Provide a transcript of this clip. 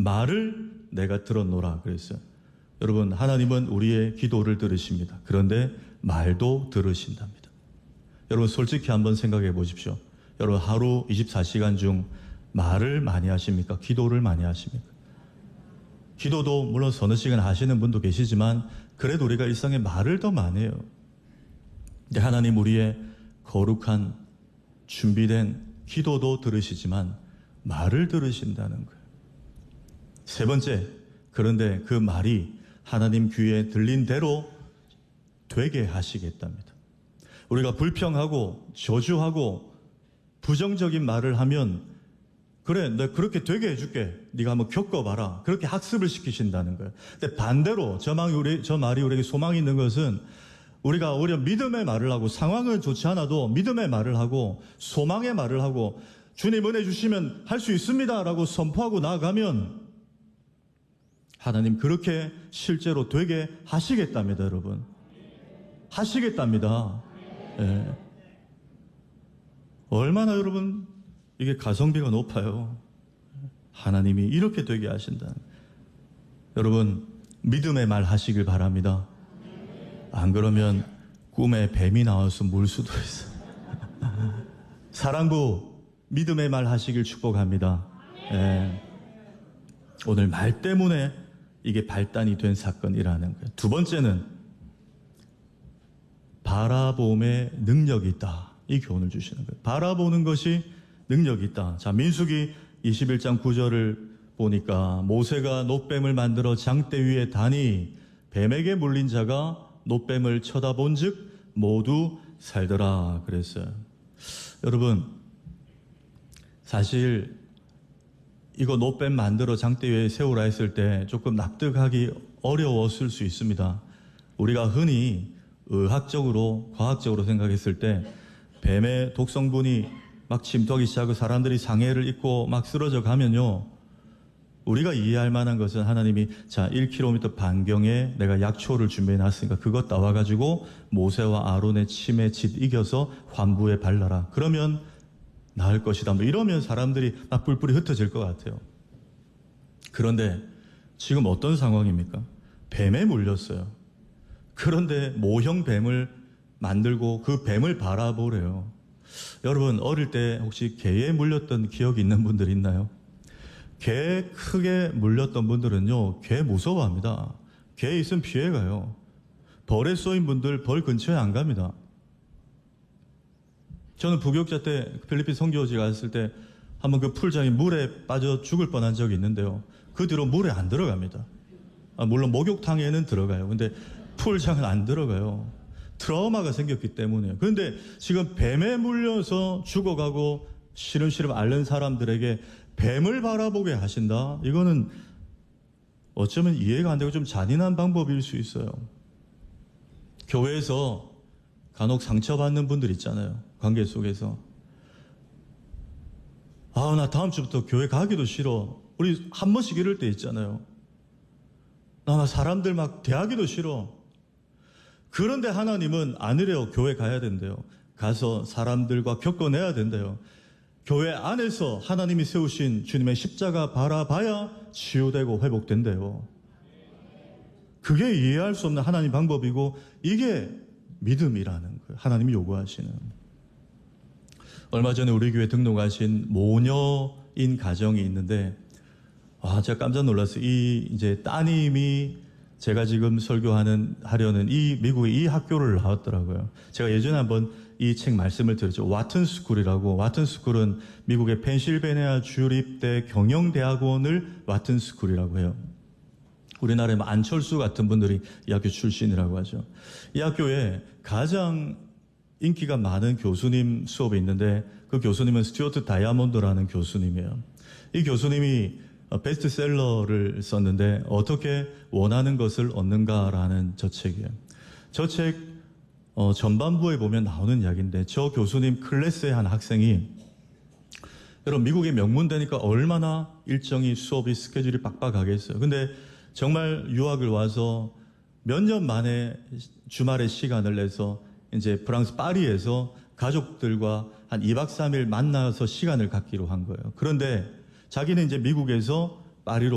말을 내가 들었노라 그랬어요. 여러분, 하나님은 우리의 기도를 들으십니다. 그런데 말도 들으신답니다. 여러분, 솔직히 한번 생각해 보십시오. 여러분, 하루 24시간 중 말을 많이 하십니까? 기도를 많이 하십니까? 기도도 물론 서너 시간 하시는 분도 계시지만 그래도 우리가 일상에 말을 더 많이 해요. 근데 하나님 우리의 거룩한 준비된 기도도 들으시지만 말을 들으신다는 거예요. 세 번째, 그런데 그 말이 하나님 귀에 들린 대로 되게 하시겠답니다. 우리가 불평하고 저주하고 부정적인 말을 하면 그래, 내가 그렇게 되게 해줄게. 네가 한번 겪어봐라. 그렇게 학습을 시키신다는 거예요. 근데 반대로 저 말이 우리에게 소망이 있는 것은 우리가 오히려 믿음의 말을 하고 상황은 좋지 않아도 믿음의 말을 하고 소망의 말을 하고 주님 은혜 주시면 할 수 있습니다 라고 선포하고 나아가면 하나님 그렇게 실제로 되게 하시겠답니다. 여러분, 하시겠답니다. 예. 얼마나 여러분 이게 가성비가 높아요. 하나님이 이렇게 되게 하신다. 여러분, 믿음의 말 하시길 바랍니다. 안 그러면 꿈에 뱀이 나와서 물 수도 있어요. 사랑부, 믿음의 말 하시길 축복합니다. 예. 오늘 말 때문에 이게 발단이 된 사건이라는 거예요. 두 번째는 바라봄의 능력이 있다. 이 교훈을 주시는 거예요. 바라보는 것이 능력이 있다. 자, 민수기 21장 9절을 보니까 모세가 놋뱀을 만들어 장대 위에 다니 뱀에게 물린 자가 놋뱀을 쳐다본 즉 모두 살더라 그랬어요. 여러분, 사실 이거 놋뱀 만들어 장대 위에 세우라 했을 때 조금 납득하기 어려웠을 수 있습니다. 우리가 흔히 의학적으로, 과학적으로 생각했을 때 뱀의 독성분이 막 침투하기 시작하고 사람들이 상해를 입고 막 쓰러져 가면요, 우리가 이해할 만한 것은 하나님이 자 1km 반경에 내가 약초를 준비해 놨으니까 그것 따와가지고 모세와 아론의 침에 짓 이겨서 환부에 발라라. 그러면 나을 것이다. 뭐 이러면 사람들이 막 뿔뿔이 흩어질 것 같아요. 그런데 지금 어떤 상황입니까? 뱀에 물렸어요. 그런데 모형 뱀을 만들고 그 뱀을 바라보래요. 여러분, 어릴 때 혹시 개에 물렸던 기억이 있는 분들 있나요? 개 크게 물렸던 분들은요, 개 무서워합니다. 개 있으면 피해가요. 벌에 쏘인 분들 벌 근처에 안 갑니다. 저는 부교육자 때 필리핀 선교지 갔을 때 한번 그 풀장이 물에 빠져 죽을 뻔한 적이 있는데요. 그 뒤로 물에 안 들어갑니다. 물론 목욕탕에는 들어가요. 근데 풀장은 안 들어가요. 트라우마가 생겼기 때문에요. 그런데 지금 뱀에 물려서 죽어가고 시름시름 앓는 사람들에게 뱀을 바라보게 하신다? 이거는 어쩌면 이해가 안 되고 좀 잔인한 방법일 수 있어요. 교회에서 간혹 상처받는 분들 있잖아요. 관계 속에서. 나 다음 주부터 교회 가기도 싫어. 우리 한 번씩 이럴 때 있잖아요. 나 사람들 막 대하기도 싫어. 그런데 하나님은 안 이래요. 교회 가야 된대요. 가서 사람들과 겪어내야 된대요. 교회 안에서 하나님이 세우신 주님의 십자가 바라봐야 치유되고 회복된대요. 그게 이해할 수 없는 하나님 방법이고 이게 믿음이라는 거예요. 하나님이 요구하시는. 얼마 전에 우리 교회 등록하신 모녀인 가정이 있는데 제가 깜짝 놀랐어요. 이제 따님이 제가 지금 하려는 이 미국의 이 학교를 나왔더라고요. 제가 예전에 한번 이 책 말씀을 드렸죠. 와튼스쿨이라고. 와튼스쿨은 미국의 펜실베니아 주립대 경영대학원을 와튼스쿨이라고 해요. 우리나라에 안철수 같은 분들이 이 학교 출신이라고 하죠. 이 학교에 가장 인기가 많은 교수님 수업이 있는데 그 교수님은 스튜어트 다이아몬드라는 교수님이에요. 이 교수님이 베스트셀러를 썼는데 어떻게 원하는 것을 얻는가라는 저 책이에요. 저 책 전반부에 보면 나오는 이야기인데 저 교수님 클래스의 한 학생이 여러분 미국의 명문대니까 얼마나 일정이 수업이 스케줄이 빡빡하겠어요. 근데 정말 유학을 와서 몇 년 만에 주말에 시간을 내서 이제 프랑스 파리에서 가족들과 한 2박 3일 만나서 시간을 갖기로 한 거예요. 그런데 자기는 이제 미국에서 파리로